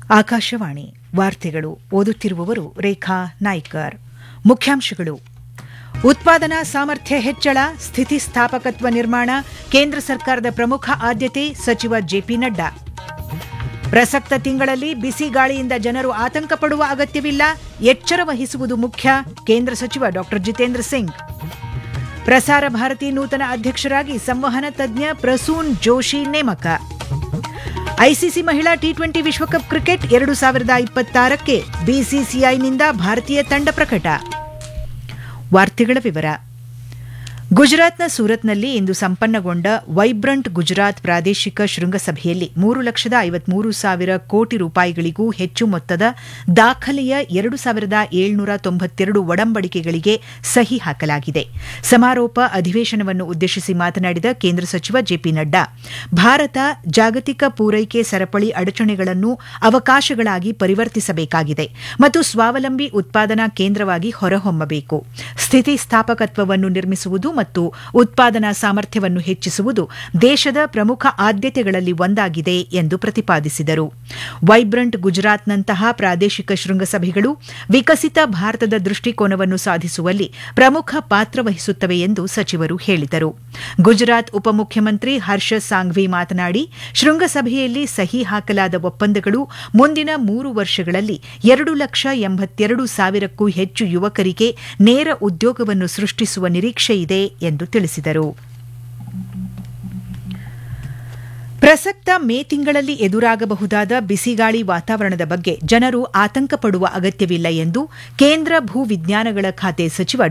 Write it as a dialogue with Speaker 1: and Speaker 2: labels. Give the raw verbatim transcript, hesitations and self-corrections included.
Speaker 1: ಆಕಾಶವಾಣಿ ವಾರ್ತೆಗಳು ಓದುತ್ತಿರುವವರು ರೇಖಾ ನಾಯ್ಕರ್. ಮುಖ್ಯಾಂಶಗಳು: ಉತ್ಪಾದನಾ ಸಾಮರ್ಥ್ಯ ಹೆಚ್ಚಳ, ಸ್ಥಿತಿಸ್ಥಾಪಕತ್ವ ನಿರ್ಮಾಣ ಕೇಂದ್ರ ಸರ್ಕಾರದ ಪ್ರಮುಖ ಆದ್ಯತೆ, ಸಚಿವ ಜೆಪಿ ನಡ್ಡಾ. ಪ್ರಸಕ್ತ ತಿಂಗಳಲ್ಲಿ ಬಿಸಿ ಗಾಳಿಯಿಂದ ಜನರು ಆತಂಕ ಪಡುವ ಅಗತ್ಯವಿಲ್ಲ, ಎಚ್ಚರ ವಹಿಸುವುದು ಮುಖ್ಯ, ಕೇಂದ್ರ ಸಚಿವ ಡಾ ಜಿತೇಂದ್ರ ಸಿಂಗ್. ಪ್ರಸಾರ ಭಾರತಿ ನೂತನ ಅಧ್ಯಕ್ಷರಾಗಿ ಸಂವಹನ ತಜ್ಞ ಪ್ರಸೂನ್ ಜೋಶಿ ನೇಮಕ. ಐಸಿಸಿ ಮಹಿಳಾ ಟಿ ಟ್ವೆಂಟಿ ವಿಶ್ವಕಪ್ ಕ್ರಿಕೆಟ್ ಎರಡು ಸಾವಿರದ ಇಪ್ಪತ್ತಾರಕ್ಕೆ ಬಿಸಿಸಿಐನಿಂದ ಭಾರತೀಯ ತಂಡ ಪ್ರಕಟ. ವಾರ್ತೆಗಳ ವಿವರ. ಗುಜರಾತ್ನ ಸೂರತ್ನಲ್ಲಿ ಇಂದು ಸಂಪನ್ನಗೊಂಡ ವೈಬ್ರಂಟ್ ಗುಜರಾತ್ ಪ್ರಾದೇಶಿಕ ಶೃಂಗಸಭೆಯಲ್ಲಿ ಮೂರು ಲಕ್ಷದ ಐವತ್ಮೂರು ಸಾವಿರ ಕೋಟಿ ರೂಪಾಯಿಗಳಿಗೂ ಹೆಚ್ಚು ಮೊತ್ತದ ದಾಖಲೆಯ ಎರಡು ಸಾವಿರದ ಏಳ್ನೂರ ತೊಂಬತ್ತೆರಡು ಒಡಂಬಡಿಕೆಗಳಿಗೆ ಸಹಿ ಹಾಕಲಾಗಿದೆ. ಸಮಾರೋಪ ಅಧಿವೇಶನವನ್ನು ಉದ್ದೇಶಿಸಿ ಮಾತನಾಡಿದ ಕೇಂದ್ರ ಸಚಿವ ಜೆಪಿ ನಡ್ಡಾ, ಭಾರತ ಜಾಗತಿಕ ಪೂರೈಕೆ ಸರಪಳಿ ಅಡಚಣೆಗಳನ್ನು ಅವಕಾಶಗಳಾಗಿ ಪರಿವರ್ತಿಸಬೇಕಾಗಿದೆ ಮತ್ತು ಸ್ವಾವಲಂಬಿ ಉತ್ಪಾದನಾ ಕೇಂದ್ರವಾಗಿ ಹೊರಹೊಮ್ಮಬೇಕು. ಸ್ಥಿತಿಸ್ಥಾಪಕತ್ವವನ್ನು ನಿರ್ಮಿಸುವುದು ಮತ್ತು ಉತ್ಪಾದನಾ ಸಾಮರ್ಥ್ಯವನ್ನು ಹೆಚ್ಚಿಸುವುದು ದೇಶದ ಪ್ರಮುಖ ಆದ್ಯತೆಗಳಲ್ಲಿ ಒಂದಾಗಿದೆ ಎಂದು ಪ್ರತಿಪಾದಿಸಿದರು. ವೈಬ್ರಂಟ್ ಗುಜರಾತ್ನಂತಹ ಪ್ರಾದೇಶಿಕ ಶೃಂಗಸಭೆಗಳು ವಿಕಸಿತ ಭಾರತದ ದೃಷ್ಟಿಕೋನವನ್ನು ಸಾಧಿಸುವಲ್ಲಿ ಪ್ರಮುಖ ಪಾತ್ರ ವಹಿಸುತ್ತವೆ ಎಂದು ಸಚಿವರು ಹೇಳಿದರು. ಗುಜರಾತ್ ಉಪಮುಖ್ಯಮಂತ್ರಿ ಹರ್ಷ ಸಾಂಘ್ವಿ ಮಾತನಾಡಿ, ಶೃಂಗಸಭೆಯಲ್ಲಿ ಸಹಿ ಹಾಕಲಾದ ಒಪ್ಪಂದಗಳು ಮುಂದಿನ ಮೂರು ವರ್ಷಗಳಲ್ಲಿ ಎರಡು ಲಕ್ಷ ಎಂಬತ್ತೆರಡು ಸಾವಿರಕ್ಕೂ ಹೆಚ್ಚು ಯುವಕರಿಗೆ ನೇರ ಉದ್ಯೋಗವನ್ನು ಸೃಷ್ಟಿಸುವ ನಿರೀಕ್ಷೆಯಿದೆ ಎಂದು ತಿಳಿಸಿದರು. ಪ್ರಸಕ್ತ ಮೇ ತಿಂಗಳಲ್ಲಿ ಎದುರಾಗಬಹುದಾದ ಬಿಸಿಗಾಳಿ ವಾತಾವರಣದ ಬಗ್ಗೆ ಜನರು ಆತಂಕ ಪಡುವ ಅಗತ್ಯವಿಲ್ಲ ಎಂದು ಕೇಂದ್ರ ಭೂ ವಿಜ್ಞಾನಗಳ ಖಾತೆ ಸಚಿವ